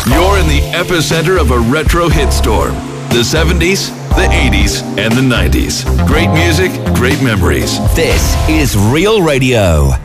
You're in the epicenter of a retro hit storm. The 70s, the 80s, and the 90s. Great music, great memories. This is Real Radio.